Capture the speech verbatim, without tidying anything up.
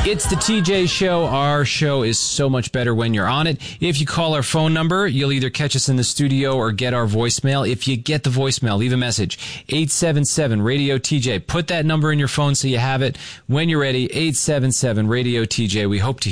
It's the T J Show. Our show is so much better when you're on it. If you call our phone number, you'll either catch us in the studio or get our voicemail. If you get the voicemail, leave a message. eight seven seven radio T J. Put that number in your phone so you have it when you're ready. eight seven seven radio T J. We hope to